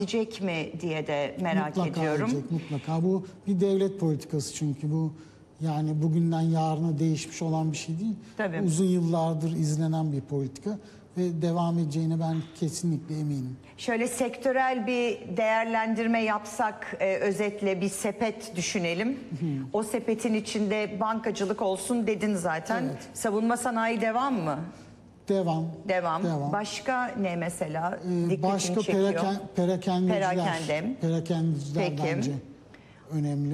edecek mi diye de merak ediyorum. Edecek, mutlaka. Bu bir devlet politikası çünkü bu yani bugünden yarına değişmiş olan bir şey değil. Tabii. Uzun yıllardır izlenen bir politika ve devam edeceğine ben kesinlikle eminim. Şöyle sektörel bir değerlendirme yapsak, özetle bir sepet düşünelim. O sepetin içinde bankacılık olsun dedin zaten. Evet. Savunma sanayi devam mı? Devam. Başka ne mesela? Başka çekiyor. perakendeciler Peki. bence önemli.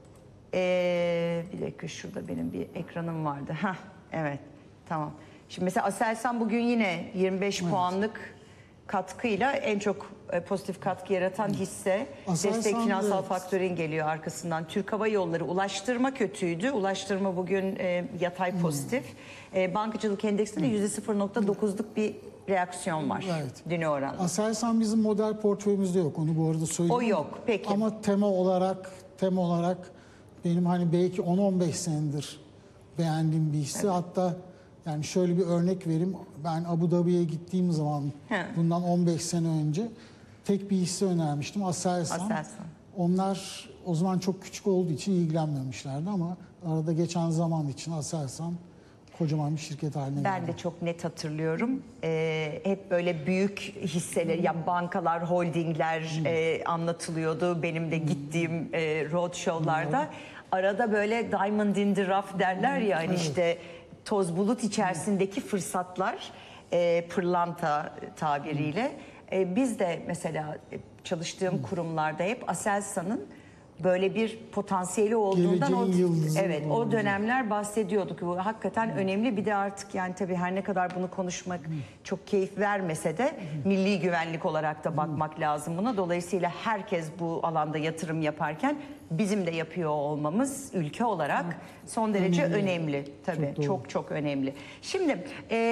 Bir dakika, şurada benim bir ekranım vardı. Evet, tamam. Şimdi mesela Aselsan bugün yine 25 puanlık katkıyla en çok pozitif katkı yaratan hisse. Aselsan, Destek Finansal evet. Faktörün geliyor arkasından. Türk Hava Yolları, ulaştırma kötüydü. Ulaştırma bugün yatay pozitif. Bankacılık endeksinde %0.9'luk bir reaksiyon var. Evet. Düne oranla. Aselsan bizim model portföyümüzde yok. Onu bu arada söyleyeyim. O yok. Peki. Ama tema olarak benim hani belki 10-15 senedir beğendiğim bir hisse. Evet. Hatta yani şöyle bir örnek vereyim. Ben Abu Dhabi'ye gittiğim zaman bundan 15 sene önce tek bir hisse önermiştim. Aselsan. Onlar o zaman çok küçük olduğu için ilgilenmemişlerdi ama arada geçen zaman için Aselsan kocaman bir şirket haline geldi. Ben de çok net hatırlıyorum. Hep böyle büyük hisseler, ya bankalar, holdingler anlatılıyordu. Benim de gittiğim roadshow'larda. Arada böyle diamond in the rough derler ya, hani işte toz bulut içerisindeki fırsatlar, pırlanta tabiriyle. Biz de mesela çalıştığım kurumlarda hep Aselsan'ın böyle bir potansiyeli olduğundan o dönemler bahsediyorduk. Bu hakikaten önemli. Bir de artık yani tabii her ne kadar bunu konuşmak çok keyif vermese de milli güvenlik olarak da bakmak lazım buna. Dolayısıyla herkes bu alanda yatırım yaparken bizim de yapıyor olmamız ülke olarak son derece önemli. Tabii çok önemli. Şimdi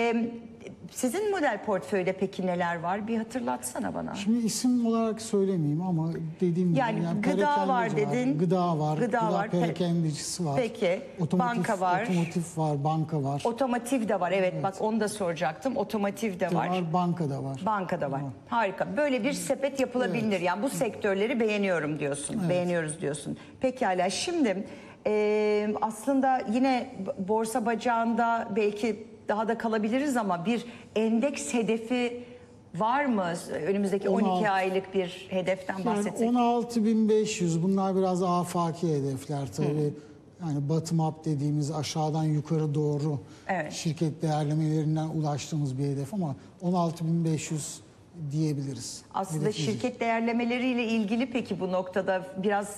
sizin model portföyde peki neler var? Bir hatırlatsana bana. Şimdi isim olarak söylemeyeyim ama dediğim gibi yani gıda var dedin. Gıda var. Perakendecisi var. Peki. Banka var. Otomotiv var. Banka var. Otomotiv de var. Evet, bak onu da soracaktım. Otomotiv de var. Banka da var. Banka da var. Harika. Böyle bir sepet yapılabilir. Evet. Yani bu sektörleri beğeniyorum diyorsun. Evet. Beğeniyoruz diyorsun. Pekala. Şimdi aslında yine borsa bacağında belki daha da kalabiliriz ama bir endeks hedefi var mı? Önümüzdeki 12 aylık bir hedeften bahsetsek. Yani 16.500 bunlar biraz afaki hedefler tabii. Yani bottom up dediğimiz aşağıdan yukarı doğru şirket değerlemelerinden ulaştığımız bir hedef ama 16.500 diyebiliriz. Aslında şirket değerlemeleriyle ilgili peki bu noktada biraz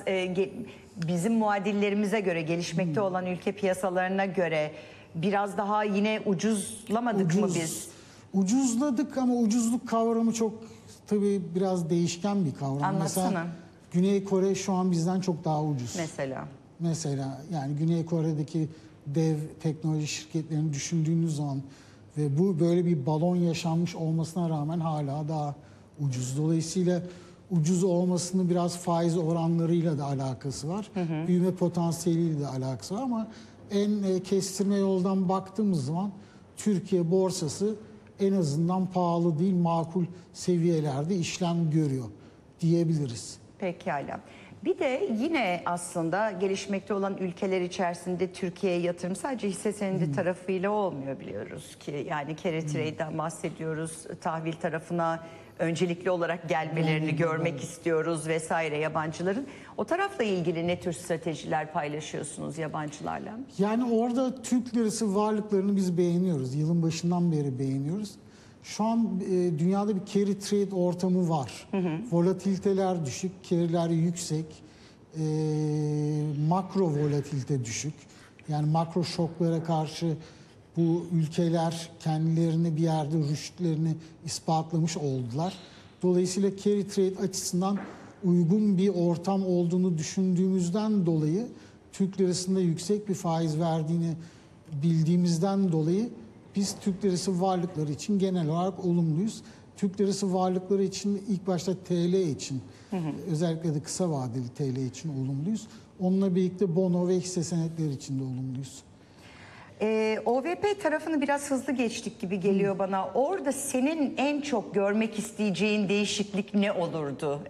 bizim muadillerimize göre, gelişmekte olan ülke piyasalarına göre biraz daha yine ucuzlamadık mı biz? Ucuzladık ama ucuzluk kavramı çok tabii biraz değişken bir kavram. Anlatsana. Mesela Güney Kore şu an bizden çok daha ucuz. Mesela yani Güney Kore'deki dev teknoloji şirketlerini düşündüğünüz zaman ve bu böyle bir balon yaşanmış olmasına rağmen hala daha ucuz. Dolayısıyla ucuz olmasının biraz faiz oranlarıyla da alakası var. Büyüme potansiyeliyle de alakası var ama en kestirme yoldan baktığımız zaman Türkiye borsası en azından pahalı değil, makul seviyelerde işlem görüyor diyebiliriz. Pekala. Bir de yine aslında gelişmekte olan ülkeler içerisinde Türkiye'ye yatırım sadece hisse senedi tarafıyla olmuyor, biliyoruz ki. Yani carry trade'den bahsediyoruz, tahvil tarafına öncelikli olarak gelmelerini görmek istiyoruz vesaire yabancıların. O tarafla ilgili ne tür stratejiler paylaşıyorsunuz yabancılarla? Yani orada Türk lirası varlıklarını biz beğeniyoruz. Yılın başından beri beğeniyoruz. Şu an dünyada bir carry trade ortamı var. Volatiliteler düşük, carry'ler yüksek. Makro volatilite düşük. Yani makro şoklara karşı bu ülkeler kendilerini bir yerde rüştlerini ispatlamış oldular. Dolayısıyla carry trade açısından uygun bir ortam olduğunu düşündüğümüzden dolayı Türk lirasında yüksek bir faiz verdiğini bildiğimizden dolayı biz Türk lirası varlıkları için genel olarak olumluyuz. Türk lirası varlıkları için ilk başta TL için, özellikle de kısa vadeli TL için olumluyuz. Onunla birlikte bono ve hisse senetleri için de olumluyuz. OVP tarafını biraz hızlı geçtik gibi geliyor bana. Orada senin en çok görmek isteyeceğin değişiklik ne olurdu?